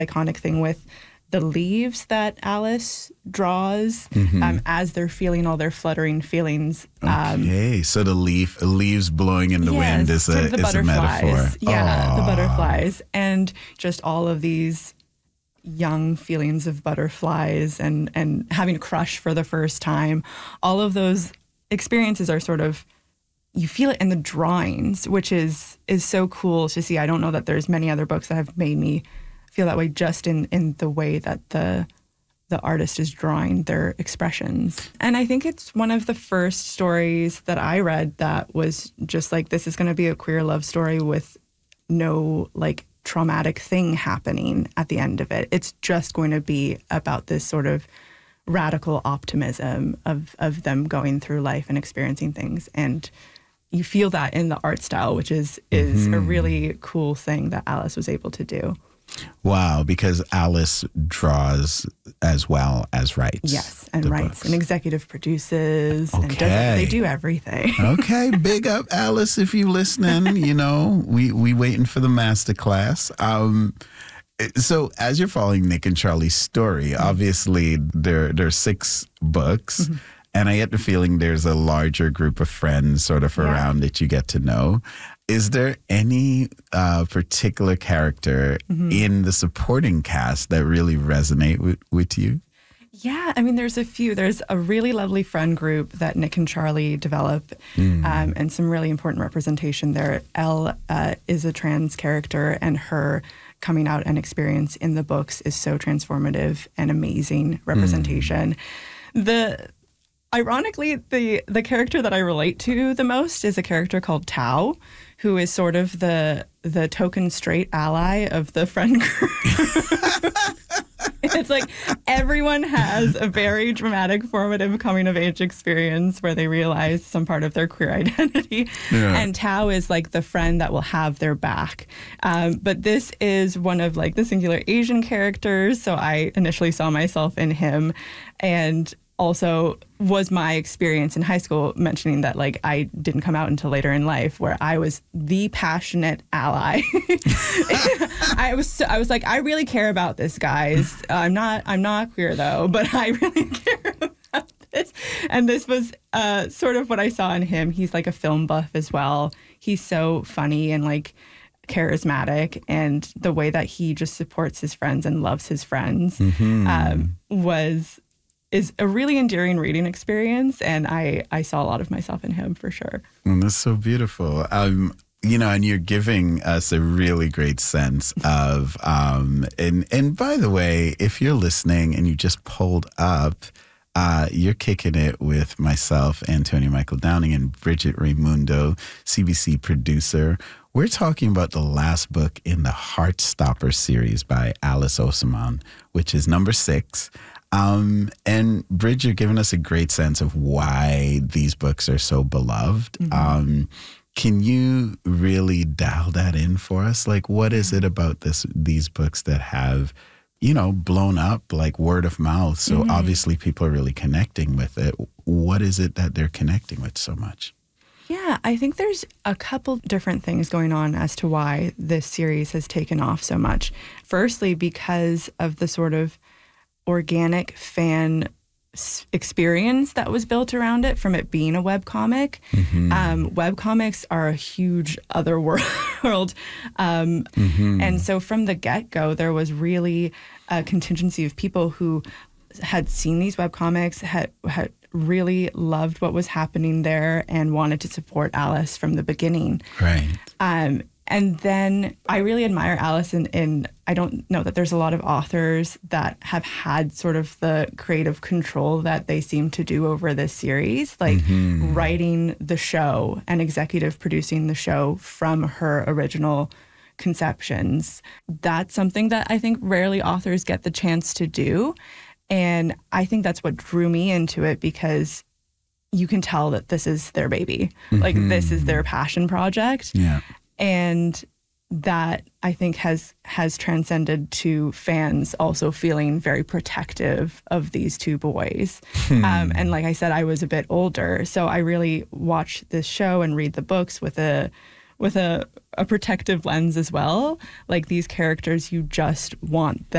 iconic thing with the leaves that Alice draws as they're feeling all their fluttering feelings. Okay, so the leaves blowing in the wind is a metaphor. Yeah, the butterflies. And just all of these young feelings of butterflies and having a crush for the first time. All of those experiences are sort of, you feel it in the drawings, which is so cool to see. I don't know that there's many other books that have made me feel that way, just in the way that the artist is drawing their expressions. And I think it's one of the first stories that I read that was just like, this is going to be a queer love story with no like traumatic thing happening at the end of it. It's just going to be about this sort of radical optimism of them going through life and experiencing things. And you feel that in the art style, which is a really cool thing that Alice was able to do. Wow, because Alice draws as well as writes. Yes, and writes books. And executive produces. Okay. And they do everything. Okay, big up Alice if you listening. You know, we waiting for the master class. So as you're following Nick and Charlie's story, obviously there's 6 books. And I get the feeling there's a larger group of friends sort of around that you get to know. Is there any particular character in the supporting cast that really resonate with you? Yeah, I mean, there's a few. There's a really lovely friend group that Nick and Charlie develop and some really important representation there. Elle is a trans character, and her coming out and experience in the books is so transformative and amazing representation. Ironically, the character that I relate to the most is a character called Tao, who is sort of the token straight ally of the friend group. It's like everyone has a very dramatic, formative coming-of-age experience where they realize some part of their queer identity. Yeah. And Tao is like the friend that will have their back. But this is one of like the singular Asian characters, so I initially saw myself in him. And also was my experience in high school, mentioning that like I didn't come out until later in life, where I was the passionate ally. I was like, I really care about this, guys. I'm not queer though, but I really care about this. And this was sort of what I saw in him. He's like a film buff as well. He's so funny and like charismatic, and the way that he just supports his friends and loves his friends is a really endearing reading experience, and I saw a lot of myself in him for sure. And that's so beautiful. You know, and you're giving us a really great sense of, and by the way, if you're listening and you just pulled up, you're kicking it with myself, Antonio Michael Downing, and Bridget Raimundo, CBC producer. We're talking about the last book in the Heartstopper series by Alice Oseman, which is number 6. And Bridget, you're giving us a great sense of why these books are so beloved. Can you really dial that in for us? Like, what is it about these books that have, you know, blown up like word of mouth? So obviously people are really connecting with it. What is it that they're connecting with so much? Yeah, I think there's a couple different things going on as to why this series has taken off so much. Firstly, because of the sort of organic fan experience that was built around it from it being a webcomic. Webcomics are a huge other world. And so from the get-go, there was really a contingency of people who had seen these webcomics, had really loved what was happening there and wanted to support Alice from the beginning. Right. And then I really admire Alice in I don't know that there's a lot of authors that have had sort of the creative control that they seem to do over this series, like writing the show and executive producing the show from her original conceptions. That's something that I think rarely authors get the chance to do. And I think that's what drew me into it, because you can tell that this is their baby. Like, this is their passion project. Yeah. And that, I think, has transcended to fans also feeling very protective of these two boys. And like I said, I was a bit older, so I really watch this show and read the books with a protective lens as well. Like, these characters, you just want them